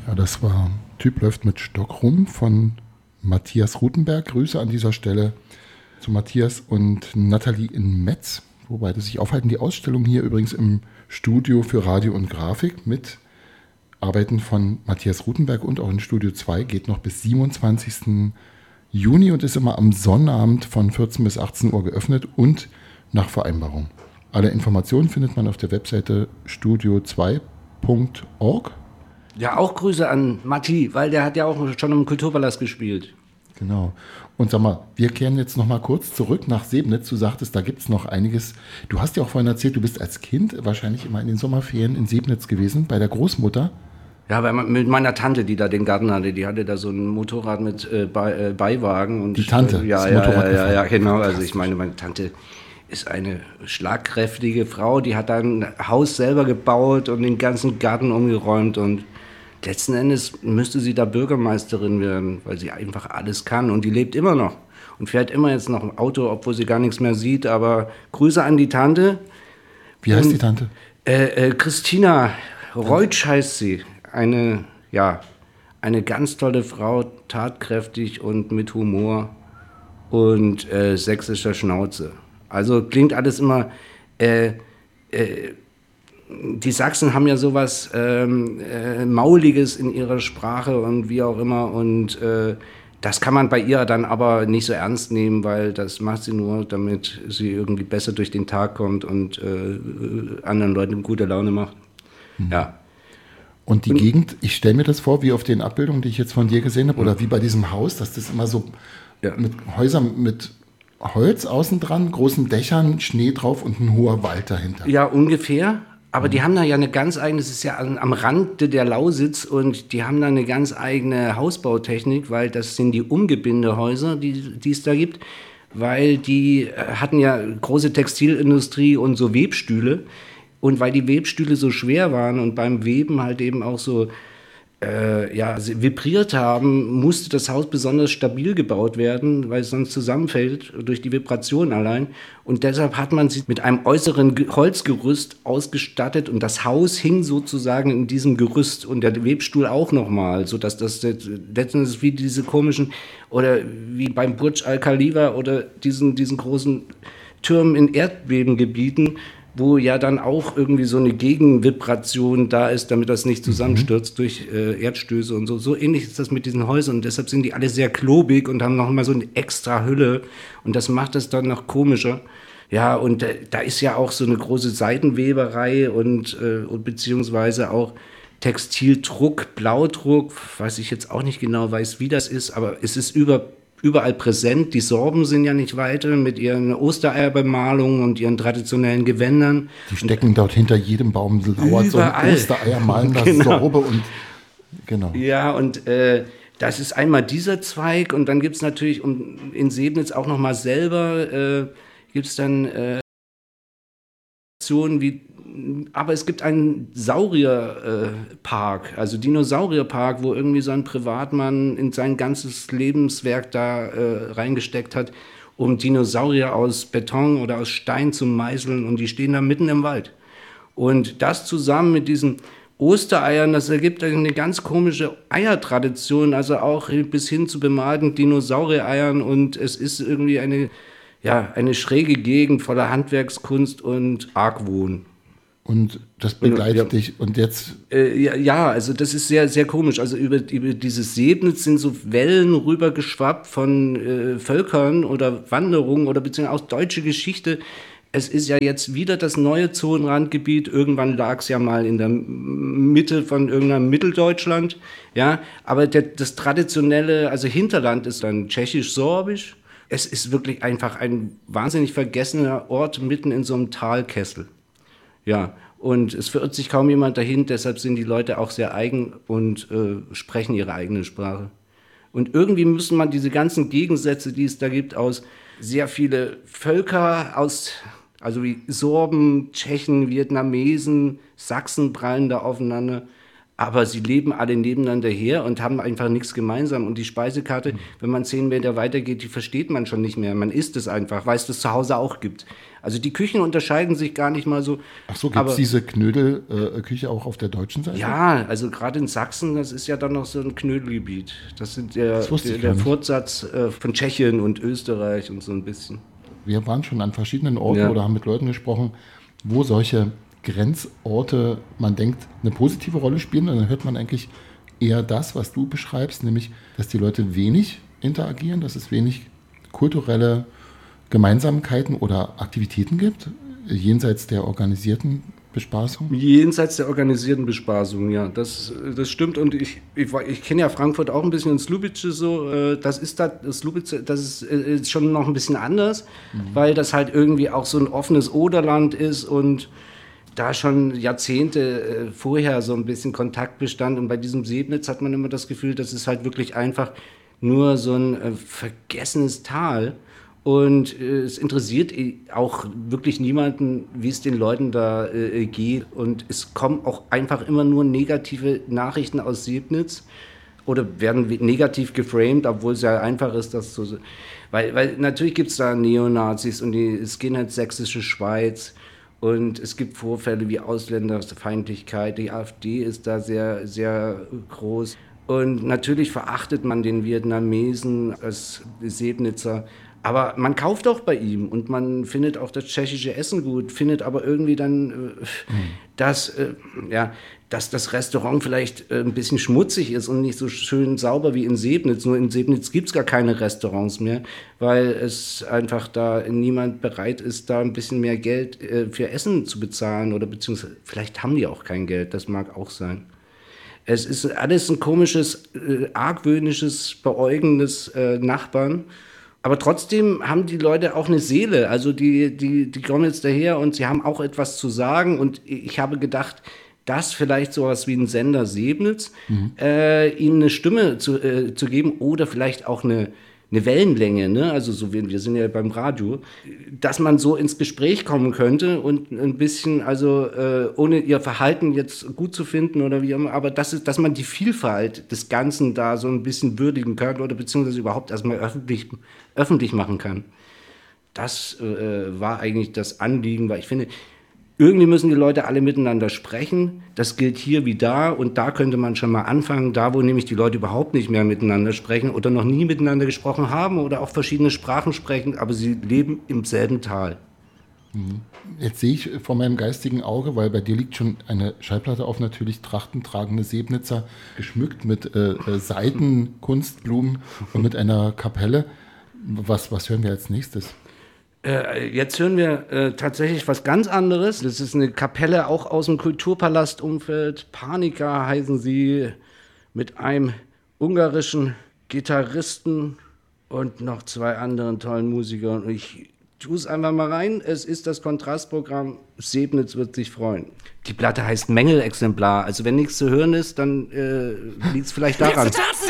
Ja, das war Typ läuft mit Stock rum von Matthias Rutenberg. Grüße an dieser Stelle zu Matthias und Nathalie in Metz, wo beide sich aufhalten. Die Ausstellung hier übrigens im Studio für Radio und Grafik mit Arbeiten von Matthias Rutenberg und auch in Studio 2 geht noch bis 27. Juni und ist immer am Sonnabend von 14 bis 18 Uhr geöffnet und nach Vereinbarung. Alle Informationen findet man auf der Webseite studio2.org. Ja, auch Grüße an Matti, weil der hat ja auch schon im Kulturpalast gespielt. Genau. Und sag mal, wir kehren jetzt noch mal kurz zurück nach Sebnitz. Du sagtest, da gibt es noch einiges. Du hast ja auch vorhin erzählt, du bist als Kind wahrscheinlich immer in den Sommerferien in Sebnitz gewesen, bei der Großmutter. Ja, mit meiner Tante, die da den Garten hatte, die hatte da so ein Motorrad mit Beiwagen. Und die Tante? Ja, genau. Also ich meine Tante ist eine schlagkräftige Frau, die hat dann ein Haus selber gebaut und den ganzen Garten umgeräumt und letzten Endes müsste sie da Bürgermeisterin werden, weil sie einfach alles kann und die lebt immer noch und fährt immer jetzt noch im Auto, obwohl sie gar nichts mehr sieht, aber Grüße an die Tante. Wie heißt die Tante? Christina Reutsch heißt sie, eine ganz tolle Frau, tatkräftig und mit Humor und sächsischer Schnauze. Also klingt alles immer, die Sachsen haben ja sowas Mauliges in ihrer Sprache und wie auch immer und das kann man bei ihr dann aber nicht so ernst nehmen, weil das macht sie nur, damit sie irgendwie besser durch den Tag kommt und anderen Leuten gute Laune macht. Mhm. Ja. Und die Gegend, ich stelle mir das vor, wie auf den Abbildungen, die ich jetzt von dir gesehen habe, oder wie bei diesem Haus, dass das immer so mit Häusern mit Holz außen dran, großen Dächern, Schnee drauf und ein hoher Wald dahinter. Ja, ungefähr. Aber die haben da ja eine ganz eigene, das ist ja am Rand der Lausitz und die haben da eine ganz eigene Hausbautechnik, weil das sind die Umgebindehäuser, die es da gibt, weil die hatten ja große Textilindustrie und so Webstühle und weil die Webstühle so schwer waren und beim Weben halt eben auch so sie vibriert haben, musste das Haus besonders stabil gebaut werden, weil es sonst zusammenfällt durch die Vibration allein. Und deshalb hat man sie mit einem äußeren Holzgerüst ausgestattet und das Haus hing sozusagen in diesem Gerüst und der Webstuhl auch nochmal, sodass das letztendlich wie diese komischen oder wie beim Burj Al Khalifa oder diesen großen Türmen in Erdbebengebieten, wo ja dann auch irgendwie so eine Gegenvibration da ist, damit das nicht zusammenstürzt durch Erdstöße und so. So ähnlich ist das mit diesen Häusern und deshalb sind die alle sehr klobig und haben noch mal so eine extra Hülle und das macht das dann noch komischer. Ja, und da ist ja auch so eine große Seidenweberei und beziehungsweise auch Textildruck, Blaudruck, weiß ich jetzt auch nicht genau weiß, wie das ist, aber es ist überall präsent. Die Sorben sind ja nicht weiter mit ihren Ostereierbemalungen und ihren traditionellen Gewändern. Die stecken dort hinter jedem Baum, lauert so ein Ostereier, malen das Sorbe und genau. Ja, und das ist einmal dieser Zweig und dann gibt es natürlich in Sebnitz auch noch mal selber, gibt es dann aber es gibt einen Saurierpark, also Dinosaurierpark, wo irgendwie so ein Privatmann in sein ganzes Lebenswerk da reingesteckt hat, um Dinosaurier aus Beton oder aus Stein zu meißeln und die stehen da mitten im Wald. Und das zusammen mit diesen Ostereiern, das ergibt eine ganz komische Eiertradition, also auch bis hin zu bemalten Dinosaurier-Eiern und es ist irgendwie eine schräge Gegend voller Handwerkskunst und Argwohn. Und das begleitet dich und jetzt? Also das ist sehr, sehr komisch. Also über dieses Sebnitz sind so Wellen rübergeschwappt von Völkern oder Wanderungen oder beziehungsweise auch deutsche Geschichte. Es ist ja jetzt wieder das neue Zonenrandgebiet. Irgendwann lag es ja mal in der Mitte von irgendeinem Mitteldeutschland. Ja, aber das traditionelle, also Hinterland ist dann tschechisch-sorbisch. Es ist wirklich einfach ein wahnsinnig vergessener Ort mitten in so einem Talkessel. Ja, und es verirrt sich kaum jemand dahin, deshalb sind die Leute auch sehr eigen und sprechen ihre eigene Sprache. Und irgendwie müssen man diese ganzen Gegensätze, die es da gibt, aus sehr viele Völker, also wie Sorben, Tschechen, Vietnamesen, Sachsen prallen da aufeinander. aber sie leben alle nebeneinander her und haben einfach nichts gemeinsam. Und die Speisekarte, wenn man 10 Meter weitergeht, die versteht man schon nicht mehr. Man isst es einfach, weil es das zu Hause auch gibt. Also die Küchen unterscheiden sich gar nicht mal so. Ach so, gibt es diese Knödelküche auch auf der deutschen Seite? Ja, also gerade in Sachsen, das ist ja dann noch so ein Knödelgebiet. Das sind der Fortsatz von Tschechien und Österreich und so ein bisschen. Wir waren schon an verschiedenen Orten oder haben mit Leuten gesprochen, wo solche Grenzorte, man denkt, eine positive Rolle spielen. Und dann hört man eigentlich eher das, was du beschreibst, nämlich, dass die Leute wenig interagieren, dass es wenig kulturelle Gemeinsamkeiten oder Aktivitäten gibt, jenseits der organisierten Bespaßung? Jenseits der organisierten Bespaßung, ja, das stimmt. Und ich kenne ja Frankfurt auch ein bisschen in Slubice so. Das ist schon noch ein bisschen anders, weil das halt irgendwie auch so ein offenes Oderland ist und da schon Jahrzehnte vorher so ein bisschen Kontakt bestand. Und bei diesem Sebnitz hat man immer das Gefühl, das ist halt wirklich einfach nur so ein vergessenes Tal. Und es interessiert auch wirklich niemanden, wie es den Leuten da geht. Und es kommen auch einfach immer nur negative Nachrichten aus Sebnitz oder werden negativ geframed, obwohl es ja einfach ist, das so. Weil natürlich gibt es da Neonazis und die Skinhead-sächsische Schweiz. Und es gibt Vorfälle wie Ausländerfeindlichkeit. Die AfD ist da sehr, sehr groß. Und natürlich verachtet man den Vietnamesen als Sebnitzer. Aber man kauft auch bei ihm und man findet auch das tschechische Essen gut, findet aber irgendwie dann, dass das Restaurant vielleicht ein bisschen schmutzig ist und nicht so schön sauber wie in Sebnitz. Nur in Sebnitz gibt es gar keine Restaurants mehr, weil es einfach da niemand bereit ist, da ein bisschen mehr Geld für Essen zu bezahlen oder beziehungsweise vielleicht haben die auch kein Geld, das mag auch sein. Es ist alles ein komisches, argwöhnisches, beäugendes Nachbarn. Aber trotzdem haben die Leute auch eine Seele. Also die kommen jetzt daher und sie haben auch etwas zu sagen. Und ich habe gedacht, dass vielleicht sowas wie ein Sender Sebnitz ihnen eine Stimme zu geben oder vielleicht auch eine Wellenlänge, ne? Also so wir sind ja beim Radio, dass man so ins Gespräch kommen könnte und ein bisschen, also ohne ihr Verhalten jetzt gut zu finden oder wie immer, aber dass man die Vielfalt des Ganzen da so ein bisschen würdigen kann oder beziehungsweise überhaupt erstmal öffentlich machen kann. Das war eigentlich das Anliegen, weil ich finde, irgendwie müssen die Leute alle miteinander sprechen. Das gilt hier wie da und da könnte man schon mal anfangen, da wo nämlich die Leute überhaupt nicht mehr miteinander sprechen oder noch nie miteinander gesprochen haben oder auch verschiedene Sprachen sprechen, aber sie leben im selben Tal. Jetzt sehe ich vor meinem geistigen Auge, weil bei dir liegt schon eine Schallplatte auf, natürlich trachtentragende Sebnitzer, geschmückt mit Seiten, Kunstblumen und mit einer Kapelle. Was hören wir als nächstes? Jetzt hören wir tatsächlich was ganz anderes. Das ist eine Kapelle auch aus dem Kulturpalastumfeld. Panika heißen sie, mit einem ungarischen Gitarristen und noch 2 anderen tollen Musikern. Und ich tue es einfach mal rein. Es ist das Kontrastprogramm. Sebnitz wird sich freuen. Die Platte heißt Mängelexemplar. Also wenn nichts zu hören ist, dann liegt es vielleicht daran.